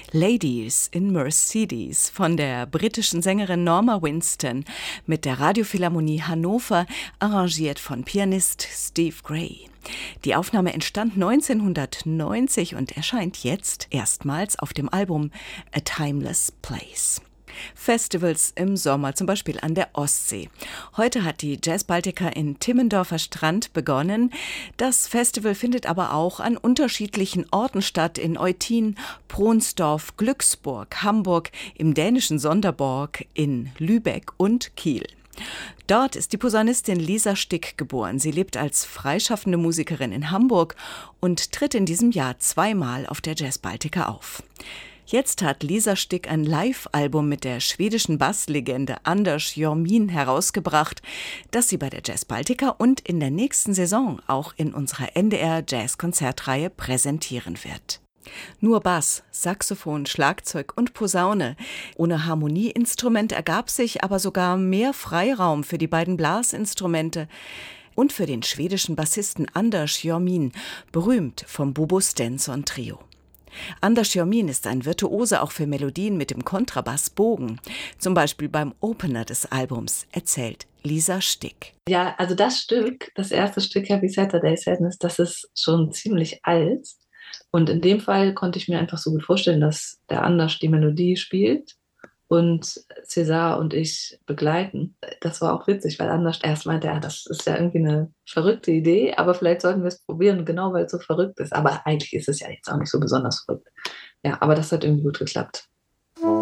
Ladies in Mercedes von der britischen Sängerin Norma Winston mit der Radiophilharmonie Hannover, arrangiert von Pianist Steve Gray. Die Aufnahme entstand 1990 und erscheint jetzt erstmals auf dem Album A Timeless Place. Festivals im Sommer, zum Beispiel an der Ostsee. Heute hat die Jazz Baltica in Timmendorfer Strand begonnen. Das Festival findet aber auch an unterschiedlichen Orten statt, in Eutin, Pronsdorf, Glücksburg, Hamburg, im dänischen Sonderborg, in Lübeck und Kiel. Dort ist die Posaunistin Lisa Stick geboren. Sie lebt als freischaffende Musikerin in Hamburg und tritt in diesem Jahr zweimal auf der Jazz Baltica auf. Jetzt hat Lisa Stick ein Live-Album mit der schwedischen Basslegende Anders Jormin herausgebracht, das sie bei der Jazz Baltica und in der nächsten Saison auch in unserer NDR-Jazz-Konzertreihe präsentieren wird. Nur Bass, Saxophon, Schlagzeug und Posaune. Ohne Harmonieinstrument ergab sich aber sogar mehr Freiraum für die beiden Blasinstrumente und für den schwedischen Bassisten Anders Jormin, berühmt vom Bobo Stenson Trio. Anders Jormin ist ein Virtuose auch für Melodien mit dem Kontrabassbogen. Zum Beispiel beim Opener des Albums, erzählt Lisa Stick. Ja, also das Stück, das erste Stück Happy Saturday Sadness, das ist schon ziemlich alt. Und in dem Fall konnte ich mir einfach so gut vorstellen, dass der Anders die Melodie spielt und César und ich begleiten. Das war auch witzig, weil Anders erst meinte, ja, das ist ja irgendwie eine verrückte Idee, aber vielleicht sollten wir es probieren, genau weil es so verrückt ist. Aber eigentlich ist es ja jetzt auch nicht so besonders verrückt. Ja, aber das hat irgendwie gut geklappt.